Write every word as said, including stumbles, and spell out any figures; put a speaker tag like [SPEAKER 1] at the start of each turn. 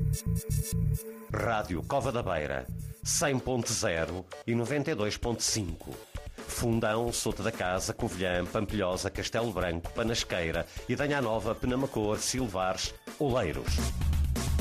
[SPEAKER 1] Rádio Cova da Beira, cem ponto zero e noventa e dois ponto cinco. Fundão, Souto da Casa, Covilhã, Pampilhosa, Castelo Branco, Panasqueira, Idanha Nova, Penamacor, Silvares, Oleiros.